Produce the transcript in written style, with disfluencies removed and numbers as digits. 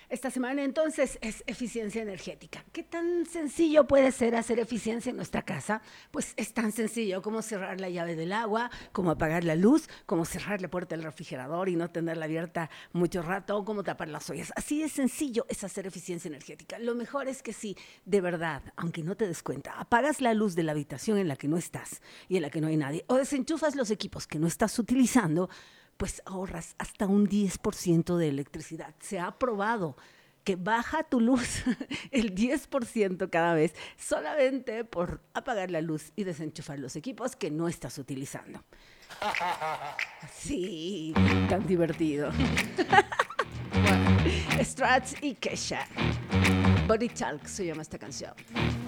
Esta semana entonces es eficiencia energética. ¿Qué tan sencillo puede ser hacer eficiencia en nuestra casa? Pues es tan sencillo como cerrar la llave del agua, como apagar la luz, como cerrar la puerta del refrigerador y no tenerla abierta mucho rato, o como tapar las ollas. Así de sencillo es hacer eficiencia energética. Lo mejor es que si de verdad, aunque no te des cuenta, apagas la luz de la habitación en la que no estás y en la que no hay nadie, o desenchufas los equipos que no estás utilizando, pues ahorras hasta un 10% de electricidad. Se ha probado que baja tu luz el 10% cada vez solamente por apagar la luz y desenchufar los equipos que no estás utilizando. Sí, tan divertido. Bueno, Strats y Kesha. Body Talk se llama esta canción.